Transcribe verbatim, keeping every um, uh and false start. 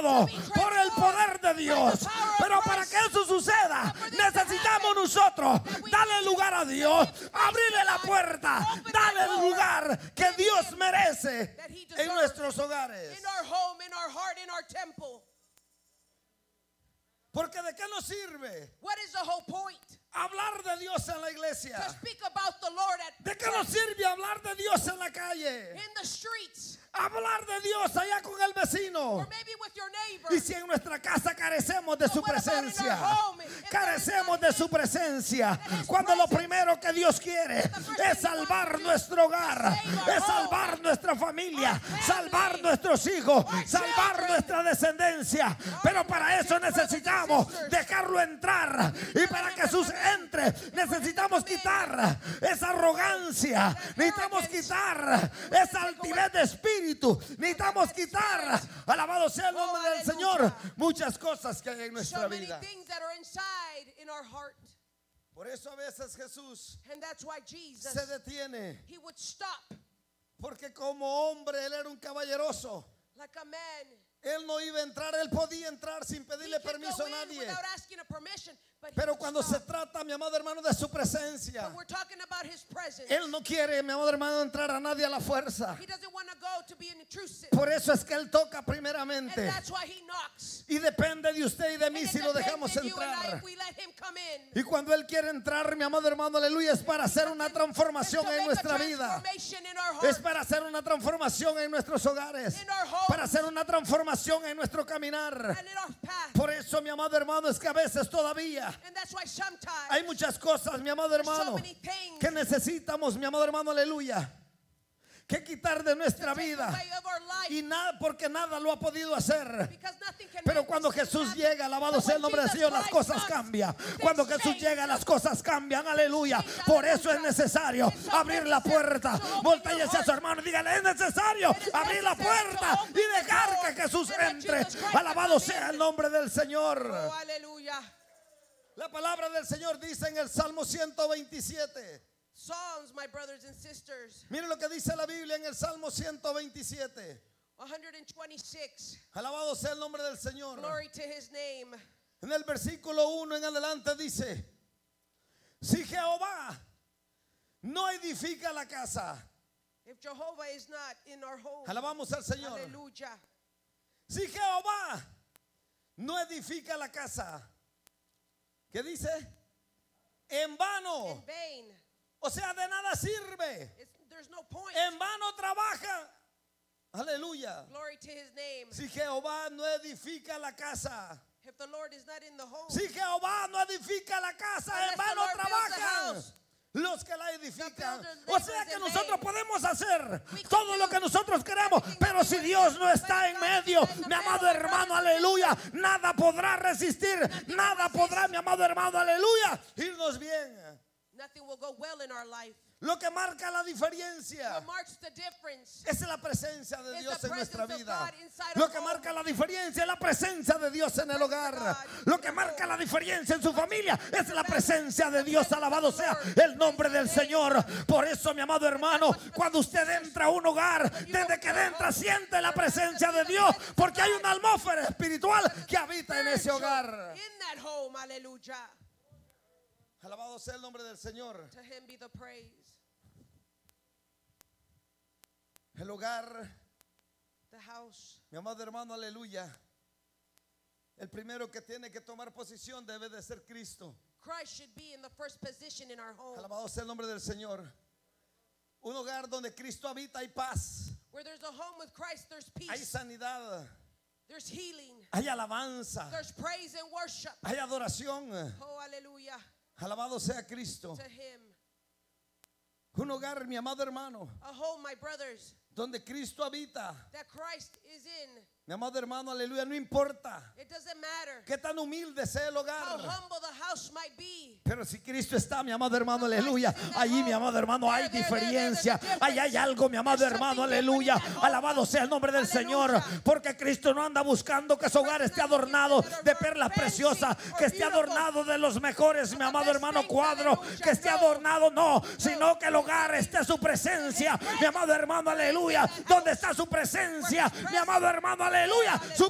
transformado por el poder de Dios. Pero para que eso suceda, necesitamos nosotros darle lugar a Dios, abrirle la puerta, darle el lugar que Dios merece en nuestros hogares. Porque ¿de qué nos sirve hablar de Dios en la iglesia? ¿De qué nos sirve hablar de Dios en la calle? Hablar de Dios allá con el vecino. Y si en nuestra casa carecemos de su presencia, carecemos de su presencia, cuando lo primero que Dios quiere es salvar nuestro hogar, es salvar nuestra familia, salvar nuestros hijos, salvar nuestra descendencia. Pero para eso necesitamos dejarlo entrar, y para que Jesús entre necesitamos quitar esa arrogancia, necesitamos quitar esa altivez de espíritu, necesitamos quitar, alabado sea el nombre del Señor, muchas cosas que hay en nuestra vida. Por eso a veces Jesús se detiene, porque como hombre él era un caballeroso. Él no iba a entrar, él podía entrar sin pedirle permiso a nadie. Pero cuando se trata, mi amado hermano, de su presencia, él no quiere, mi amado hermano, entrar a nadie a la fuerza. Por eso es que él toca primeramente. Y depende de usted y de mí si lo dejamos entrar. Y cuando él quiere entrar, mi amado hermano, aleluya, es para hacer una transformación en nuestra vida. Es para hacer una transformación en nuestros hogares, para hacer una transformación en nuestro caminar. Por eso, mi amado hermano, es que a veces todavía hay muchas cosas, mi amado hermano, que necesitamos, mi amado hermano, aleluya, que quitar de nuestra vida. Y nada, porque nada lo ha podido hacer. Pero cuando Jesús llega, alabado sea el nombre del Señor, las cosas cambian. Cuando Jesús llega, las cosas cambian, aleluya. Por eso es necesario abrir la puerta. Voltéese a su hermano y dígale: es necesario abrir la puerta y dejar que Jesús entre. Alabado sea el nombre del Señor. La palabra del Señor dice en el Salmo ciento veintisiete. Psalms, my brothers and sisters. Miren lo que dice la Biblia en el Salmo ciento veintisiete. one twenty-six. Alabado sea el nombre del Señor. Glory to his name. En el versículo uno en adelante dice: si Jehová no edifica la casa. If Jehovah is not in our home. Alabamos al Señor. Aleluya. Si Jehová no edifica la casa, ¿qué dice? En vano. In vain. O sea, de nada sirve. It's, there's no point. En vano trabaja. Aleluya. Glory to his name. Si Jehová no edifica la casa. If the Lord is not in the home. Si Jehová no edifica la casa, en vano trabajan los que la edifican. O sea que nosotros podemos hacer todo lo que nosotros queremos, pero si Dios no está en medio, mi amado hermano, aleluya, nada podrá resistir, nada podrá, mi amado hermano, aleluya, irnos bien. Nothing will go well in our life. Lo que marca la diferencia What marks the difference es la presencia de is Dios the en nuestra presence of vida. God inside Lo our que home. marca la diferencia es la presencia de Dios en el hogar. Lo que marca la diferencia en su familia es la presencia de Dios. Alabado sea el nombre del Señor. Por eso, mi amado hermano, cuando usted entra a un hogar, desde que entra siente la presencia de Dios, porque hay una atmósfera espiritual que habita en ese hogar. In that home, hallelujah. Alabado sea el nombre del Señor. To him be the praise. El hogar, The house. mi amado hermano, aleluya, el primero que tiene que tomar posición debe de ser Cristo. Christ should be in the first position in our home. Alabado sea el nombre del Señor. Un hogar donde Cristo habita hay paz, Where there's a home with Christ, there's hay peace, sanidad, there's healing, hay alabanza, there's praise and worship. hay adoración. Oh, hallelujah. Alabado sea Cristo. To him. Un hogar, mi amado hermano, A home, my brothers, donde Cristo habita. that Christ is in. Mi amado hermano, aleluya, no importa It doesn't matter qué tan humilde sea el how hogar, humble the house might be. pero si Cristo está, mi amado hermano, aleluya, allí, mi amado hermano, hay diferencia. Allí hay algo, mi amado hermano, aleluya. Alabado sea el nombre del Señor, porque Cristo no anda buscando que su hogar esté adornado de perlas preciosas, que esté adornado de los mejores, mi amado hermano, cuadros, que esté adornado, no, sino que el hogar esté su presencia, mi amado hermano, aleluya. Donde está su presencia, mi amado hermano, aleluya, su